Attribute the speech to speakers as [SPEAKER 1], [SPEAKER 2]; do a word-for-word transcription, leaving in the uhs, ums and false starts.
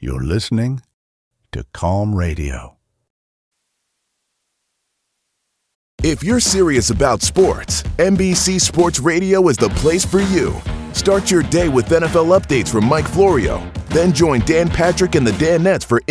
[SPEAKER 1] You're listening to Calm Radio.
[SPEAKER 2] If you're serious about sports, N B C Sports Radio is the place for you. Start your day with N F L updates from Mike Florio. Then join Dan Patrick and the Danettes for